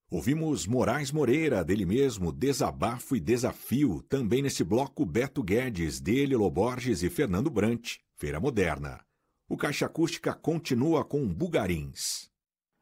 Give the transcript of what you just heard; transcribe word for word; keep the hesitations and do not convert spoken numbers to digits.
Ouvimos Moraes Moreira, dele mesmo, Desabafo e Desafio. Também nesse bloco, Beto Guedes, dele, Loborges e Fernando Brant, Feira Moderna. O Caixa Acústica continua com Bugarins.